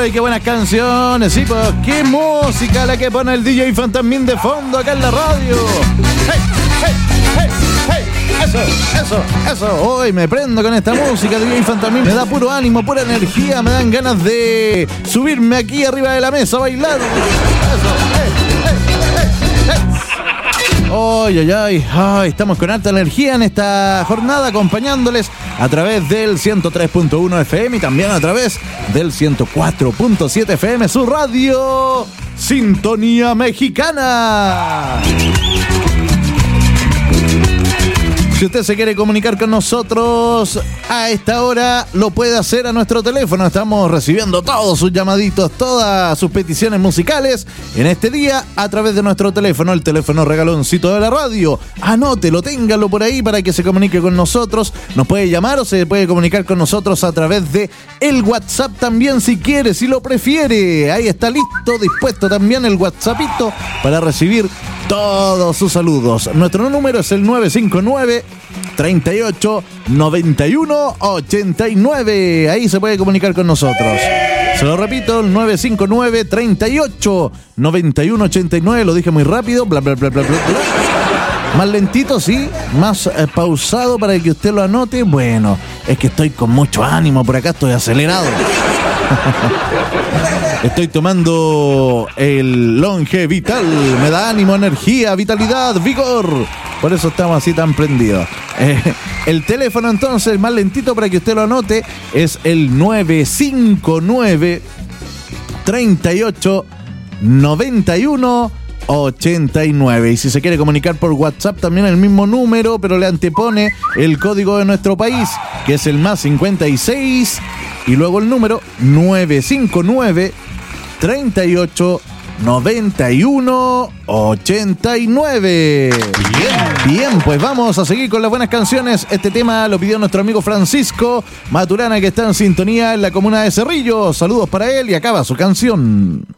¡Ay, qué buenas canciones! Sí, pues, qué música la que pone el DJ Fantasmín de fondo acá en la radio. ¡Hey, hey, hey, hey! Eso. Hoy me prendo con esta música de DJ Fantasmín. Me da puro ánimo, pura energía. Me dan ganas de subirme aquí arriba de la mesa a bailar. Ay, estamos con alta energía en esta jornada, acompañándoles a través del 103.1 FM y también a través del 104.7 FM, su radio Sintonía Mexicana. Si usted se quiere comunicar con nosotros a esta hora, lo puede hacer a nuestro teléfono. Estamos recibiendo todos sus llamaditos, todas sus peticiones musicales en este día a través de nuestro teléfono, el teléfono regaloncito de la radio. Anótelo, téngalo por ahí para que se comunique con nosotros. Nos puede llamar o se puede comunicar con nosotros a través de el WhatsApp también, si quiere, si lo prefiere. Ahí está listo, dispuesto también el WhatsAppito para recibir todos sus saludos. Nuestro número es el 959-38-91-89. Ahí se puede comunicar con nosotros. Se lo repito, el 959-38-91-89. Lo dije muy rápido, bla, bla, bla, bla, bla. Más lentito, sí, más pausado para que usted lo anote. Bueno, es que estoy con mucho ánimo por acá, estoy acelerado. Estoy tomando el Longe Vital. Me da ánimo, energía, vitalidad, vigor. Por eso estamos así tan prendidos. El teléfono entonces, más lentito para que usted lo anote, es el 959 38 91 89. Y si se quiere comunicar por WhatsApp, también el mismo número, pero le antepone el código de nuestro país, que es el más 56 y luego el número 959 38 91 89. Bien, pues vamos a seguir con las buenas canciones. Este tema lo pidió nuestro amigo Francisco Maturana, que está en sintonía en la comuna de Cerrillo. Saludos para él y acaba su canción.